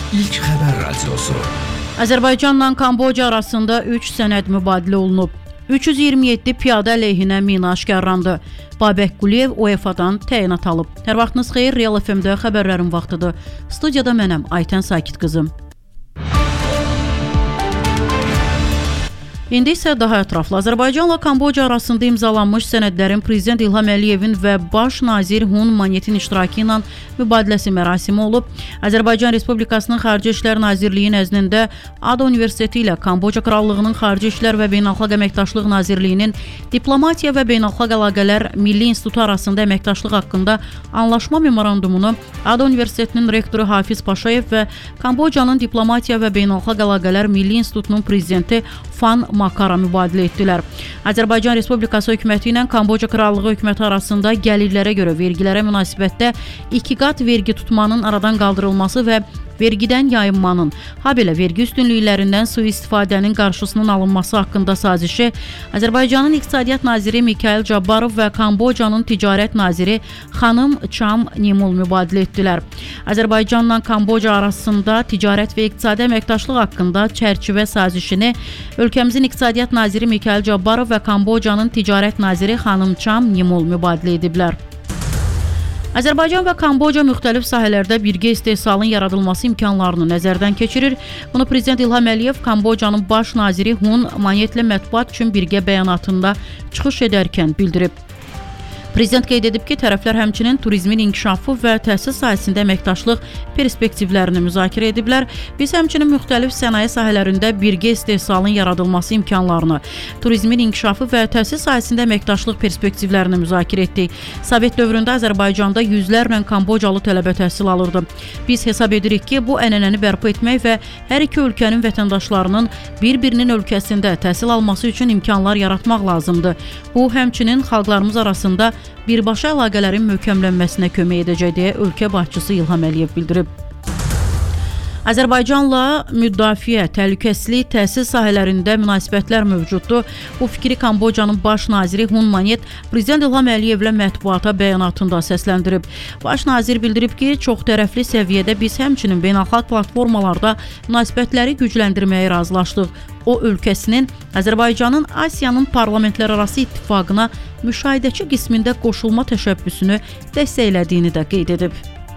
İlk Xəbər Radiosu. Azərbaycanla Kamboca arasında 3 sənəd mübadilə olunub. 327 piyada əleyhinə mina aşkarlandı. Babək Quliyev UEFA-dan təyinat alıb. Hər vaxtınız xeyir, Real FM-də xəbərlərin vaxtıdır. Studiyada mənəm, Aytən Sakit qızım. İndi isə daha ətraflı. Azərbaycanla Kamboca arasında imzalanmış sənədlərin Prezident İlham Əliyevin və Baş nazir Hun Manetin iştirakı ilə mübadiləsi mərasimi olub. Azərbaycan Respublikasının Xarici İşlər Nazirliyi nəzdində ADA Universiteti ilə Kamboca Krallığının Xarici İşlər və Beynəlxalq Əməkdaşlıq Nazirliyinin Diplomatiya və Beynəlxalq Əlaqələr Milli İnstitutu arasında əməkdaşlıq haqqında anlaşma memorandumunu ADA Universitetinin rektoru Hafiz Paşayev və Kambocanın Diplomatiya və Beynəlxalq Əlaqələr Milli İnstitutunun prezidenti Fan Makara mübadilə etdilər. Azərbaycan Respublikası hökuməti ilə Kamboca Krallığı hökuməti arasında gəlirlərə görə vergilərə münasibətdə 2 qat vergi tutmanın aradan qaldırılması və vergidən yayınmanın, habelə vergi üstünlüklərindən sui-istifadənin qarşısının alınması haqqında sazişi Azərbaycanın İqtisadiyyat Naziri Mikayıl Cabbarov və Kambocanın Ticarət Naziri xanım Cham Nimul mübadilə etdilər. Azərbaycanla Kamboca arasında ticarət və iqtisadi əməkdaşlıq haqqında çərçivə sazişini ölkəmizin İqtisadiyyat Naziri Mikayıl Cabbarov və Kambocanın Ticarət Naziri xanım Cham Nimul mübadilə ediblər. Azərbaycan və Kamboca müxtəlif sahələrdə birgə istehsalın yaradılması imkanlarını nəzərdən keçirir. Bunu Prezident İlham Əliyev Kambocanın baş naziri Hun Manetlə mətbuat üçün birgə bəyanatında çıxış edərkən bildirib. Prezident qeyd edib ki, tərəflər həmçinin turizmin inkişafı və təhsil sahəsində əməkdaşlıq perspektivlərini müzakirə ediblər. Biz həmçinin müxtəlif sənaye sahələrində birgə istehsalın yaradılması imkanlarını, turizmin inkişafı və təhsil sahəsində əməkdaşlıq perspektivlərini müzakirə etdik. Sovet dövründə Azərbaycanda yüzlərlə Kambocalı tələbə təhsil alırdı. Biz hesab edirik ki, bu ənənəni bərpa etmək və hər iki ölkənin vətəndaşlarının bir-birinin ölkəsində təhsil alması üçün imkanlar yaratmaq lazımdır. Bu, həmçinin xalqlarımız arasında birbaşa əlaqələrin möhkəmlənməsinə kömək edəcək deyə ölkə başçısı İlham Əliyev bildirib. Azərbaycanla müdafiə, təhlükəsizlik, təhsil sahələrində münasibətlər mövcuddur. Bu fikri Kambocanın baş naziri Hun Manet Prezident İlham Əliyevlə mətbuata bəyanatında səsləndirib. Baş nazir bildirib ki, çox tərəfli səviyyədə biz həmçinin beynəlxalq platformalarda münasibətləri gücləndirməyə razılaşdıq. O, ölkəsinin Azərbaycanın Asiyanın parlamentlərarası ittifaqına müşahidəçi qismində qoşulma təşəbbüsünü dəstəklədiyini də qeyd edib.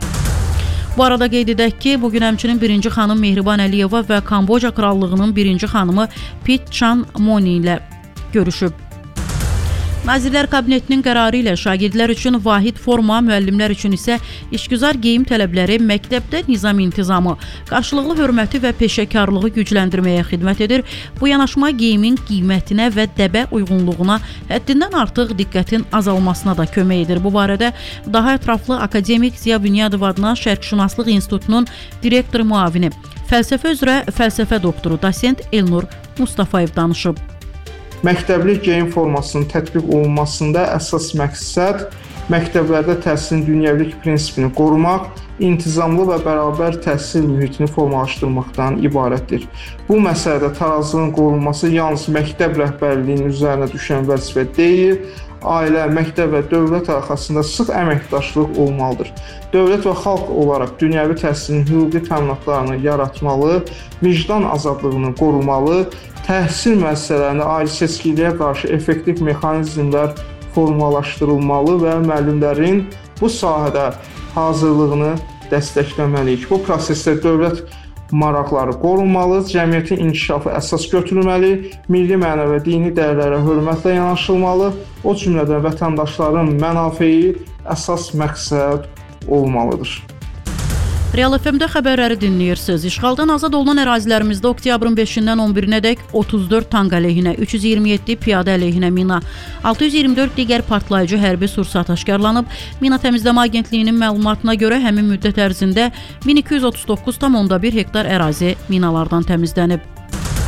Bu arada qeyd edək ki, bugün həmçinin 1-ci xanım Mehriban Əliyeva və Kamboca Krallığının 1-ci xanımı Pit Chan Moni ilə görüşüb. Nazirlər Kabinetinin qərarı ilə şagirdlər üçün vahid forma, müəllimlər üçün isə işgüzar geyim tələbləri məktəbdə nizam intizamı, qarşılıqlı hörməti və peşəkarlığı gücləndirməyə xidmət edir. Bu yanaşma geyimin qiymətinə və dəbə uyğunluğuna həddindən artıq diqqətin azalmasına da kömək edir. Bu barədə daha ətraflı akademik Ziya Bünyadov adına Şərqşünaslıq İnstitutunun direktor müavini, fəlsəfə üzrə fəlsəfə doktoru dosent Elnur Mustafayev danışıb. Məktəblik geyim formasının tətbiq olunmasında əsas məqsəd məktəblərdə təhsilin dünyəvilik prinsipini qorumaq, intizamlı və bərabər təhsil mühitini formalaşdırmaqdan ibarətdir. Bu məsələdə tarazlığın qorunması yalnız məktəb rəhbərliyinin üzərinə düşən vəzifə deyil, ailə, məktəb və dövlət arasında sıx əməkdaşlıq olmalıdır. Dövlət və xalq olaraq dünyəvi təhsilin hüquqi təminatlarını yaratmalı, vicdan azadlığını qorumalı, təhsil müəssisələrində ayrı seçkiliyə qarşı effektiv mexanizmlər formalaşdırılmalı və müəllimlərin bu sahədə hazırlığını dəstəkləməliyik. Bu prosesdə dövlət maraqları qorunmalı, cəmiyyətin inkişafı əsas götürülməli, milli mənəvi və dini dəyərlərə hörmətlə yanaşılmalı, o cümlədən vətəndaşların mənafeyi əsas məqsəd olmalıdır. Real FM-də xəbərləri dinləyirsiniz. İşğaldan azad olunan ərazilərimizdə oktyabrın 5-dən 11-nədək 34 tank əleyhinə, 327 piyada əleyhinə mina, 624 digər partlayıcı hərbi sursat aşkarlanıb. Mina Təmizləmə Agentliyinin məlumatına görə həmin müddət ərzində 1239,1 hektar ərazi minalardan təmizlənib.